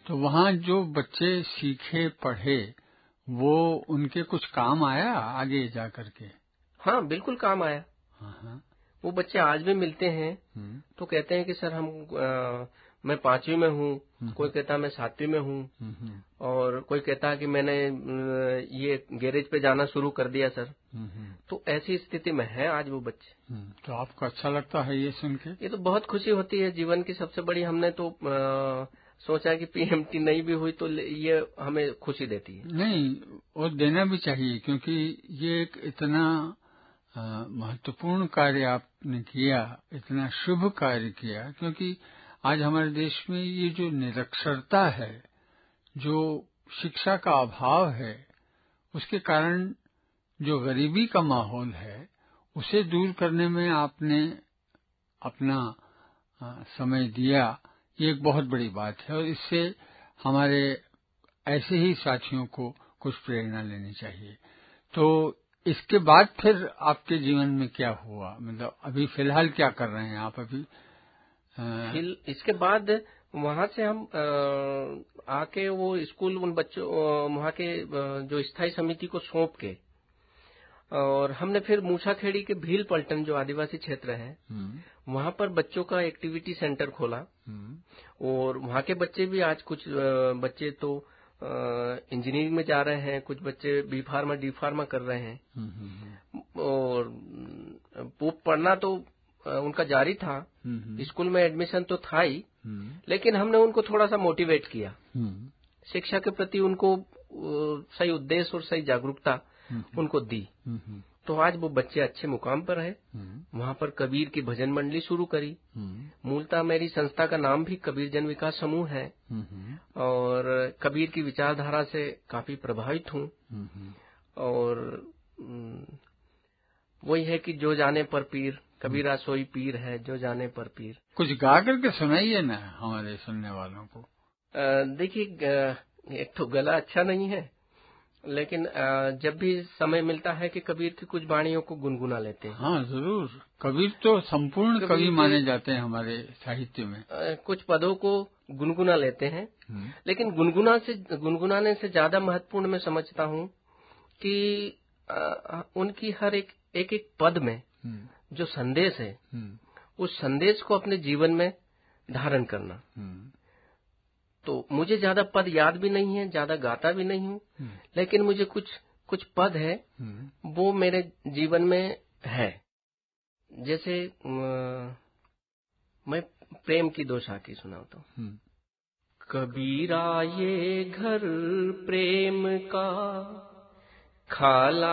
तो वहाँ जो बच्चे सीखे पढ़े वो उनके कुछ काम आया आगे जा करके? हाँ, बिल्कुल काम आया। हाँ। वो बच्चे आज भी मिलते हैं तो कहते हैं कि सर मैं 5वीं में हूँ, कोई कहता है मैं 7वीं में हूँ, और कोई कहता है कि मैंने ये गैरेज पे जाना शुरू कर दिया सर। तो ऐसी स्थिति में है आज वो बच्चे। तो आपको अच्छा लगता है ये सुन के? ये तो बहुत खुशी होती है। जीवन की सबसे बड़ी हमने तो सोचा कि पीएमटी नहीं भी हुई तो ये हमें खुशी देती है। नहीं, वो देना भी चाहिए, क्योंकि ये एक इतना महत्वपूर्ण कार्य आपने किया, इतना शुभ कार्य किया। क्योंकि आज हमारे देश में ये जो निरक्षरता है, जो शिक्षा का अभाव है, उसके कारण जो गरीबी का माहौल है, उसे दूर करने में आपने अपना समय दिया। ये एक बहुत बड़ी बात है और इससे हमारे ऐसे ही साथियों को कुछ प्रेरणा लेनी चाहिए। तो इसके बाद फिर आपके जीवन में क्या हुआ? मतलब अभी फिलहाल क्या कर रहे हैं आप अभी? इसके बाद वहां से हम आके वो स्कूल उन बच्चों वहां के जो स्थायी समिति को सौंप के, और हमने फिर मूसाखेड़ी के भील पलटन जो आदिवासी क्षेत्र है वहां पर बच्चों का एक्टिविटी सेंटर खोला। और वहां के बच्चे भी आज कुछ बच्चे तो इंजीनियरिंग में जा रहे हैं, कुछ बच्चे बी फार्मा डी फार्मा कर रहे हैं। और वो पढ़ना तो उनका जारी था, स्कूल में एडमिशन तो था ही, लेकिन हमने उनको थोड़ा सा मोटिवेट किया, शिक्षा के प्रति उनको सही उद्देश्य और सही जागरूकता उनको दी। तो आज वो बच्चे अच्छे मुकाम पर है। वहां पर कबीर की भजन मंडली शुरू करी। मूलतः मेरी संस्था का नाम भी कबीर जन विकास समूह है और कबीर की विचारधारा से काफी प्रभावित हूँ। और वही है कि जो जाने पर पीर, कबीरा सोई पीर है जो जाने पर पीर। कुछ गा करके सुनाइए ना हमारे सुनने वालों को। देखिए, एक तो गला अच्छा नहीं है, लेकिन जब भी समय मिलता है कि कबीर की कुछ वाणियों को गुनगुना लेते हैं। हाँ जरूर, कबीर तो संपूर्ण कवि माने जाते हैं हमारे साहित्य में। कुछ पदों को गुनगुना लेते हैं, लेकिन गुनगुनाने से ज्यादा महत्वपूर्ण मैं समझता हूँ कि उनकी हर एक पद में जो संदेश है, उस संदेश को अपने जीवन में धारण करना। तो मुझे ज्यादा पद याद भी नहीं है, ज्यादा गाता भी नहीं हूँ, लेकिन मुझे कुछ पद है वो मेरे जीवन में है। जैसे मैं प्रेम की दो साखी सुनाता हूँ। कबीरा ये घर प्रेम का खाला